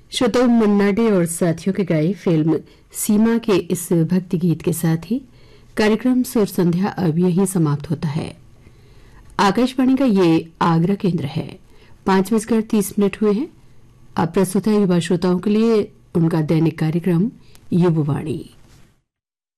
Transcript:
श्रोताओं, मन्ना डे और साथियों के गाई फिल्म सीमा के इस भक्ति गीत के साथ ही कार्यक्रम सुर संध्या अब यहीं समाप्त होता है। आकाशवाणी का ये आगरा केंद्र है। 5:30 हुए हैं। अब प्रस्तुत है युवा श्रोताओं के लिए उनका दैनिक कार्यक्रम युववाणी।